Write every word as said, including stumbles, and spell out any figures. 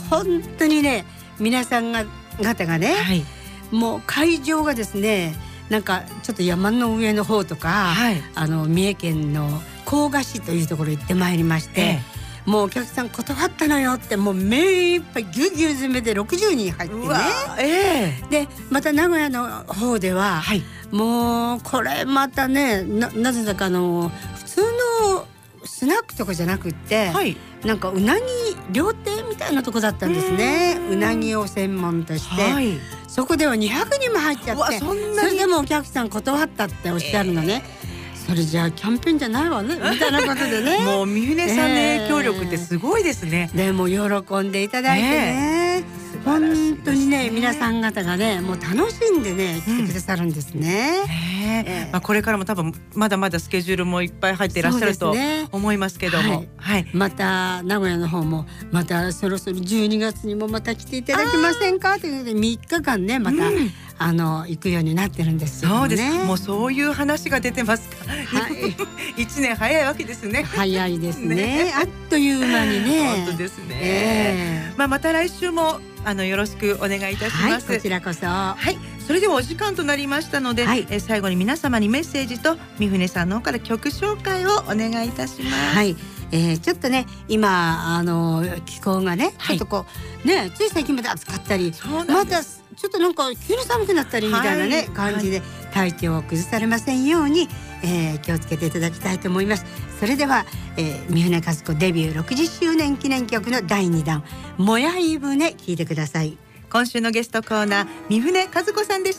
本当にね皆さんが方がね、 はい、 もう会場がですねなんかちょっと山の上の方とか、 はい、 あの三重県の甲賀市というところ行ってまいりまして、ええ、もうお客さん断ったのよってもう目いっぱいぎゅうぎゅう詰めでろくじゅうにん入ってね、 ええ、 でまた名古屋の方では、はい、もうこれまたね な, なぜだかあの普通のスナックとかじゃなくって、はい、なんかうなぎ料亭みたいなとこだったんですね。うなぎを専門として、はい、そこではにひゃくにんも入っちゃって、そ, それでもお客さん断ったっておっしゃるのね、えー、それじゃあキャンペーンじゃないわねみたいなことでねもう三船さんの影響力ってすごいですね、 えー、でも喜んでいただいてね、えー本当にね皆さん方がねもう楽しんでね来てくださるんですね、うんえーまあ、これからも多分まだまだスケジュールもいっぱい入っていらっしゃると思いますけども、 はいはい、また名古屋の方もまたそろそろじゅうにがつにもまた来ていただけませんかというのでみっかかんねまた、うん、あの行くようになってるんですよね。 そうです。もうそういう話が出てますか、はい、いちねん早いわけですね。 早いです ね, ねあっという間にね本当ですね、 えーまあ、また来週もあのよろしくお願いいたします、 はい、こちらこそ、 はい、それではお時間となりましたので、はい、え最後に皆様にメッセージと三船さんの方から曲紹介をお願いいたします。 はい、えー、ちょっとね今あの気候がね、はい、ちょっとこうねつい最近まで暑かったりまたちょっとなんか急に寒くなったりみたいなね、はい、感じで体調を崩されませんように、えー、気をつけていただきたいと思います。それでは、えー、三船和子デビューろくじゅっしゅうねん記念曲のだいにだんもやい舟聞いてください。 今週のゲストコーナー三船和子さんでした。